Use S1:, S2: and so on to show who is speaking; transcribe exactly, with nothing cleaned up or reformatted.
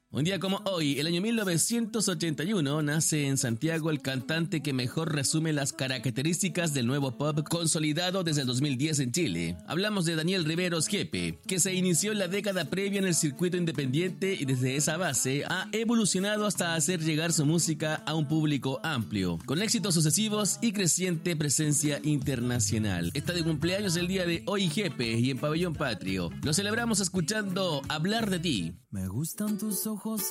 S1: Un día como hoy, el año mil novecientos ochenta y uno, nace en Santiago el cantante que mejor resume las características del nuevo pop consolidado desde el dos mil diez en Chile. Hablamos de Daniel Riveros Jepe, que se inició en la década previa en el circuito independiente y desde esa base ha evolucionado hasta hacer llegar su música a un público amplio, con éxitos sucesivos y creciente presencia internacional. Está de cumpleaños el día de hoy Jepe y en Pabellón Patrio. Lo celebramos escuchando Hablar de ti.
S2: Me gustan tus ojos